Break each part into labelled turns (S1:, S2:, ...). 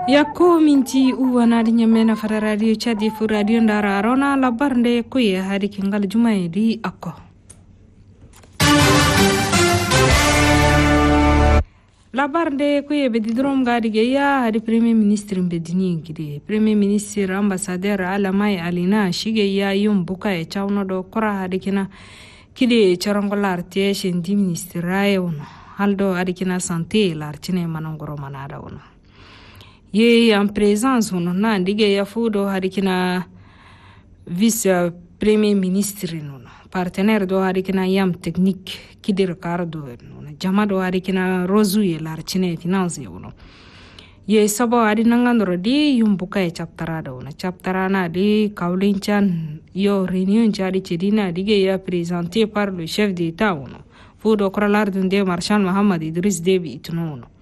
S1: Yako minti uwana nyamena fara radio chadi fu radio ndara arona labarnde kuye hari kingal jumaidi ako. Labarnde kuye bedidrom gadi geya hari premier ministre bedini gide. Premier ministre ambassadeur Alamai Alina shigeya yum buka e chawno do kora hari kina kide charangolar tie shendi ministre rae uno. Haldo hari kina santé larchine manongoro manada uno. Ye en présence on na ndige ya fudo harikina vice premier ministre no partenaire do harikina yam technique kidir kardo no jama do harikina rozu ye larchine finance no ye sabo adi nangandro di yumbuka e chaptara do na chaptara na di kaulinchan yo réunion jari chedina dige ya présenté par le chef d'état no fudo kralar dunde marshal Mohammed Idris Deby itno no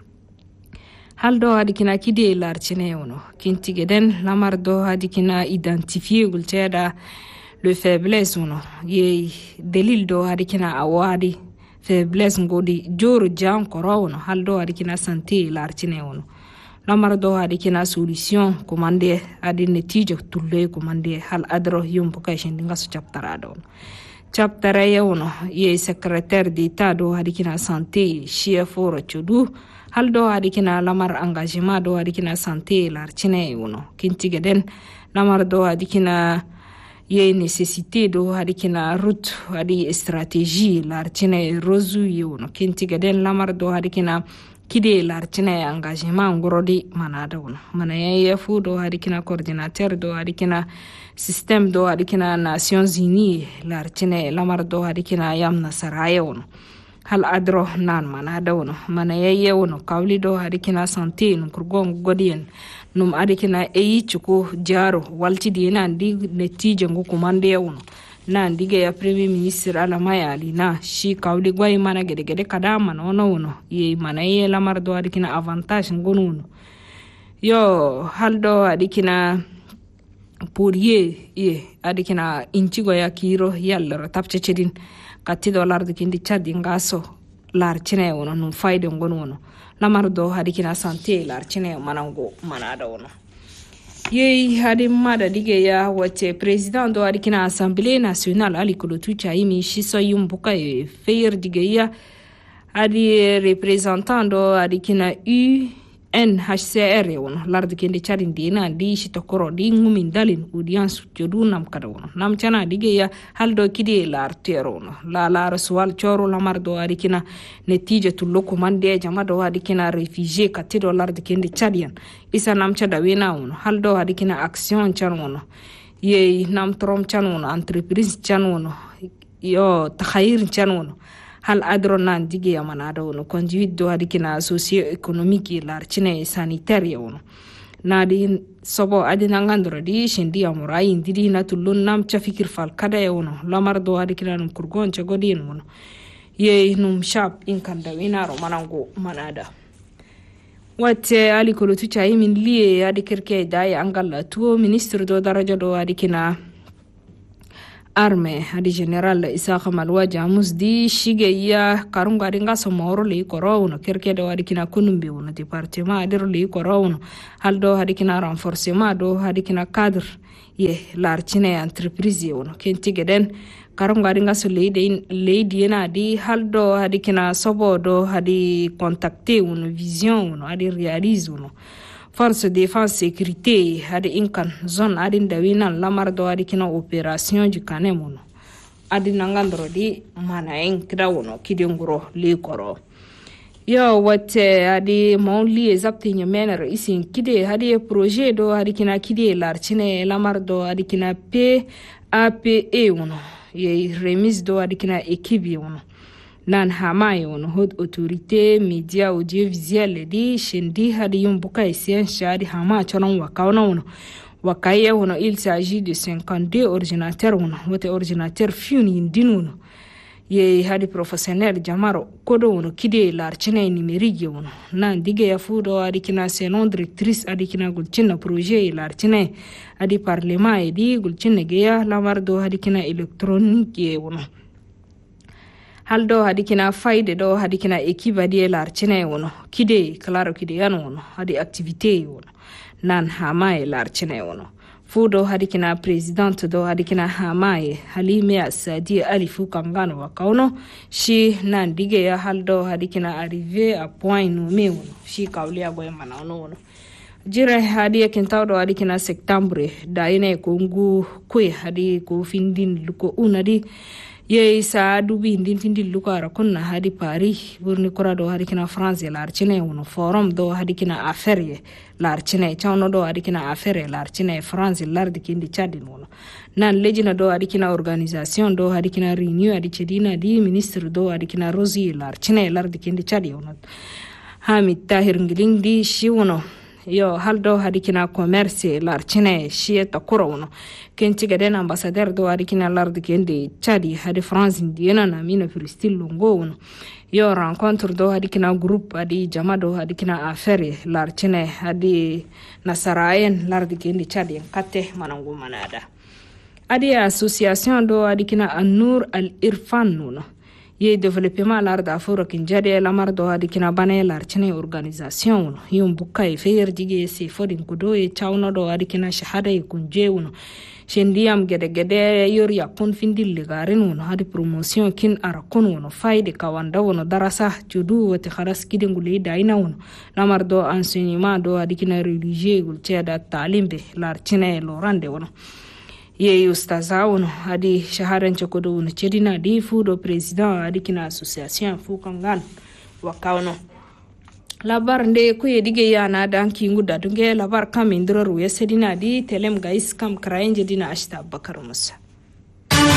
S1: haldo hadikina kide larchine wono kintige den lamardo hadikina identifier gulteda le faiblesse wono ye delil do hadikina awadi faiblesse ngodi joru jam koro wono haldo hadikina santé larchine wono lamardo hadikina solution commande adi netijo tulle commande hal adro yumpo kayshin dinga su chaptarado chaptara wono ye secrétaire d'état do hadikina santé chef oro chodu haldo adikina lamar engagement do adikina santé larchine uno kintige den lamar do adikina ye nécessité do adikina route adi stratégie larchine rozu uno kintige den lamar do adikina kide larchine engagement ngorodi manada uno manaye fu do adikina coordinateur do adikina système do adikina Nations Unies larchine lamar do adikina yam nasaraye uno hal adro nan mana dawno mana yeye wono kawlido hadikina santé no kurgon godien num adikina eyichuko jaro waltidi nan di netije ngo kumande wono nan dige ya premier ministre Alamai Alina shi kawli goy mana gede kadama no wono ye mana ye lamar do adikina avantage ngono yo haldo adikina pour ye adikina inchigo ya kiro yalla tapche chedin katti dollar de kindi chadi ngaso larchine wono num fayde ngono wono lamardo hadikina santé larchine manango manada wono ye hadi mada dige ya wace president do hadikina assemblée nationale ali kolotu chaimi shiso yumbuka e feyer dige ya hadi representant do hadikina UNHCR wono larde kindi chadi dina di shitokoro di ngumin dalin audience jodu nam kada wono nam chana dige ya haldo kidi lartero wono la rasual choro lamardo adikina netije tullo komande jamado adikina réfugié katido larde kindi chadian isa nam chada wena wono haldo adikina action chan wono ye nam trom chan wono entreprise chan wono yo takhayir chan wono hal adro nan dige ya manada wono conduite do adikina socio-économique larchine sanitaire wono nadi sobo adina ngandro di shendi amurai indidi na tulun nam chafikir fal kada wono lamar do adikina num kurgon chagodin wono ye num sharp inkanda winaro manango manada wate ali kolotu chai min liye adikirke dai angala tuo ministre do daraja do adikina arme hadi general Isaka Malwa Jamus di shigeya karunga ringa somoro li korono kirke do hadikina kunumbi wono département adiro li korono haldo hadikina renforcement do hadikina cadre ye larchine entreprise wono kentige den karunga ringa so lady na di haldo hadikina sobo do hadi contacter wono vision wono hadi réalise wono force défense sécurité hadi inkan zone adin dawina lamardo adikina opération jikane mono adina ngandro di mana enkra wono kidenguro likoro yo wate adi monli exacte nyamena isin kide hadi projet do adikina kide larchine lamardo adikina PAPE wono ye remise do adikina équipe wono nan hamaye wono haute autorité média audiovisuel di shendi hadi yumbuka isien shadi hama chonon wakaona wono wakaye wono il s'agit de 52 ordinateurs wono wote ordinateur funi indinu wono ye hadi professionnel jamaro kodo wono kide larchine numérique wono nan dige ya fudo adikina senon directrice adikina gulchina projet larchine adi parlement edi gulchina geya lamardo adikina électronique wono haldo hadikina faide do hadikina ekiba di larcine wono kide claro kide yan wono hadi activité wono nan hamaye larcine wono fudo hadikina president do hadikina hamaye Halime Asadi Alifu Kangano wakauno shi nan dige ya haldo hadikina arrivé à point nommé wono shi kawliya goy manawno wono jire hadi kentawdo hadikina septembre da ine kongu kwe hadi ko findin luko unadi ye sa dubi ndin findin luko ara kunna hadi Paris burni korado hadikina France larcine wono forum do hadikina affaire larcine chawno do hadikina affaire larcine France lardi kindi chadin wono nan lejina do hadikina organisation do hadikina renew adi chedina di ministre do hadikina Rosi larcine lardi kindi chadi wono Hamid Tahir Ngiling di shi wono yo haldo hadikina commerce larcine shi ta kuro wono kenti gaden ambassadeur do hadikina lardi kindi chadi hadi France indiana na mina Pristil Longo wono yo rencontre do hadikina groupe adi jama do hadikina affaire larcine hadi nasarayen lardi kindi chadi katte manangu manada adi association do hadikina An-Nour Al-Irfan wono ye développement larda furo kinjade lamar do hadikina bane larcine organisation wono yum bukay feyer jige se fodin kudo e chawno do hadikina shahada e kunje wono shendiyam gede yor yakun findil ligarin wono hadi promotion kin arakun wono faide kawanda wono darasa judu wote kharas kidingule daina wono lamar do enseignement do hadikina religieux gulce da talimbe larcine lorande wono ye ustaza wono hadi shaharan chokodo wono chedina di fudo president hadikina association fukangan wakawno labar nde ko yedige yana danki nguda dunge labar kam indro ruye sedina di telem gais kam kraenje dina ashta bakar musa